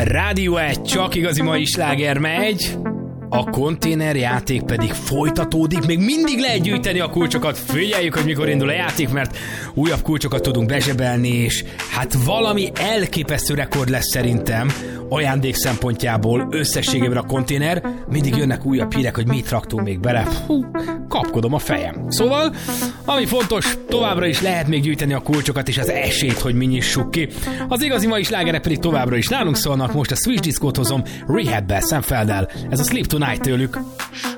Rádió 1, csak igazi mai sláger megy. A konténerjáték pedig folytatódik, még mindig lehet gyűjteni a kulcsokat, figyeljük, hogy mikor indul a játék, mert újabb kulcsokat tudunk bezsebelni, és hát valami elképesztő rekord lesz szerintem ajándék szempontjából összességében a konténer. Mindig jönnek újabb hírek, hogy mit raktunk még bele. Kapkodom a fejem. Szóval, ami fontos, továbbra is lehet még gyűjteni a kulcsokat és az esélyt, hogy mi nyissuk ki. Az igazi mai slágerek pedig továbbra is nálunk szólnak, most a Switch Discót hozom Rehab-bel, Sam Felddel. Ez a Sleep Tonight tőlük.